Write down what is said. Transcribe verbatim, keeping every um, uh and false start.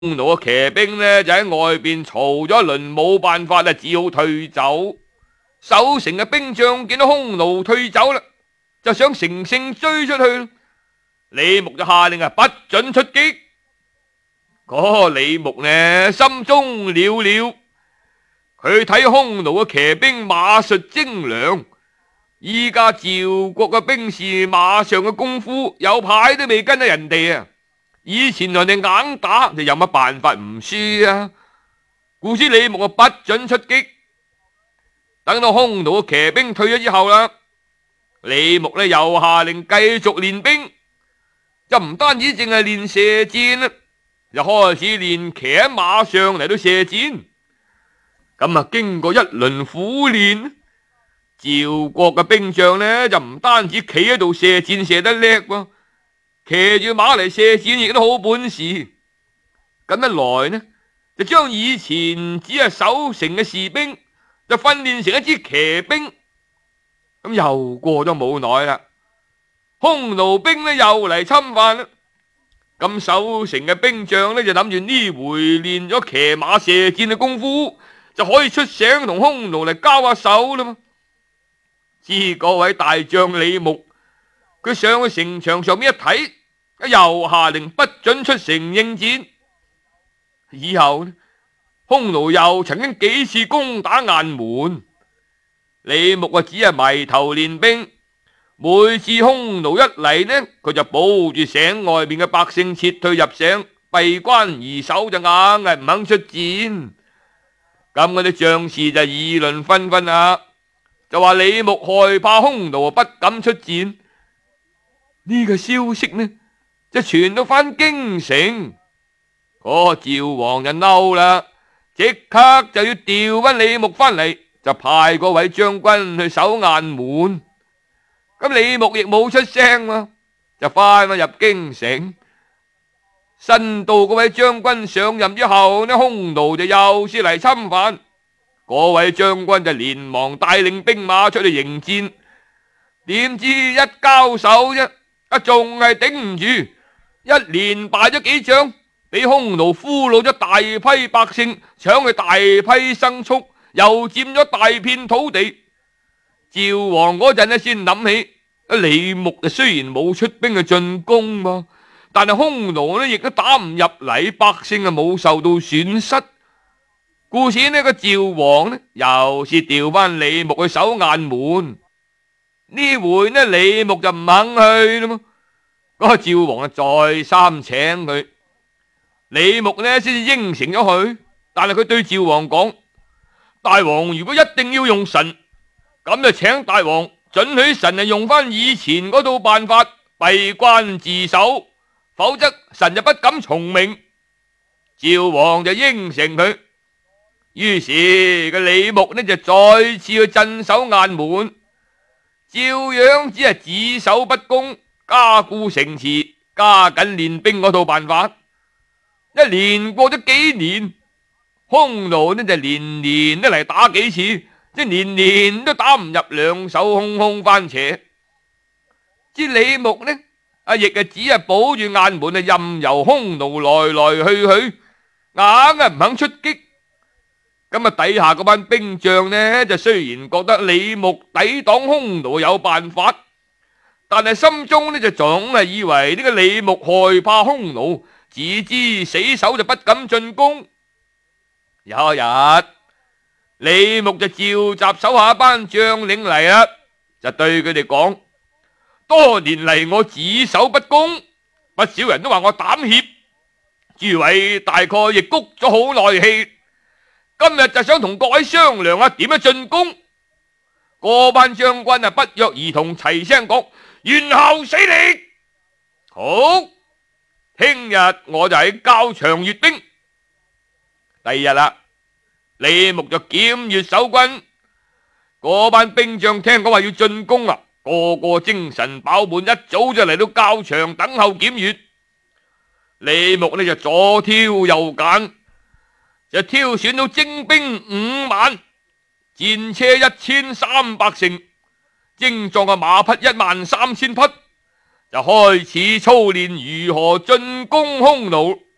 匈奴嘅騎兵呢就喺外邊嘈咗一輪，冇辦法啊，只好退走。守城嘅兵將見到匈奴退走啦，就想乘勝追出去。李牧就下令啊，不准出擊。嗰個李牧呢，心中了了，佢睇匈奴嘅騎兵馬術精良，依家趙國嘅兵士馬上嘅功夫有排都未跟得人哋啊！以前人哋硬打，就有乜辦法唔輸啊？故此李牧啊，不准出擊。等到匈奴嘅騎兵退咗之後啦，李牧呢又下令繼續練兵，就唔單止淨係練射箭啦，就開始練騎喺馬上嚟到射箭。咁啊，經過一輪苦練，趙國嘅兵將呢就唔單止企喺度射箭射得叻喎，騎住馬嚟射箭亦都好本事。咁一來呢，就將以前只係守城嘅士兵就訓練成一支騎兵。咁又過咗冇耐啦，匈奴兵呢又嚟侵犯啦。咁守城嘅兵將呢就諗住呢回練咗騎馬射箭嘅功夫，就可以出城同匈奴嚟交下手啦嘛。知嗰位大將李牧，佢上去城牆上面一睇，又下令不准出城應戰。以後呢，匈奴又曾經幾次攻打雁門，李牧啊只係埋頭練兵。每次匈奴一嚟呢，佢就保住城外面嘅百姓撤退入城，閉關而守，就硬係唔肯出戰。咁嗰啲將士就議論紛紛啊，就話李牧害怕匈奴不敢出戰。呢個消息呢就傳到翻京城，嗰個趙王就嬲啦，即刻就要調翻李牧翻嚟，就派嗰位將軍去守雁門。咁李牧亦冇出聲喎，就翻返入京城。新到嗰位將軍上任之後呢，匈奴就又是嚟侵犯。嗰位將軍就連忙帶領兵馬出去迎戰，點知一交手啫，啊仲係頂唔住，一連敗咗幾仗，俾匈奴俘虜咗大批百姓，搶去大批牲畜，又佔咗大片土地。趙王嗰陣呢先諗起，李牧就雖然冇出兵去進攻噃，但係匈奴呢亦都打唔入嚟，百姓啊冇受到損失。故此呢個趙王呢又是調翻李牧去守雁門。呢回呢李牧就唔肯去啦嘛，嗰個趙王啊再三請佢，李牧呢先至應承咗去。但係佢對趙王講：大王如果一定要用神，咁就請大王准許神啊用翻以前嗰套辦法，閉關自守，否則神就不敢從命。趙王就應承佢。於是個李牧呢就再次去鎮守雁門，照樣只係只守不攻，加固城池，加緊練兵嗰套辦法。一連過咗幾年，匈奴呢就年年都嚟打幾次，即係年年都打唔入，兩手空空翻扯。知李牧呢阿亦啊只係保住雁門啊，任由匈奴來來去去，硬係唔肯出擊。咁啊，底下嗰班兵將呢，就雖然覺得李牧抵擋匈奴有辦法，但係心中呢就總係以為呢個李牧害怕匈奴，自知死守就不敢進攻。有一日，李牧就召集手下一班將領嚟啦，就對佢哋講：多年嚟我只守不攻，不少人都話我膽怯，諸位大概亦谷咗好耐氣。今日就想同各位商量下點樣進攻。嗰班將軍啊不約而同齊聲講：願效死力。好，聽日我就喺郊場閱兵。第二日啦，李牧就檢閱守軍。嗰班兵將聽講話要進攻啊，個個精神飽滿，一早就嚟到郊場等候檢閱。李牧呢就左挑右揀，就挑選到精兵五萬，戰車一千三百乘，精壯嘅馬匹一萬三千匹，就開始操練如何進攻匈奴。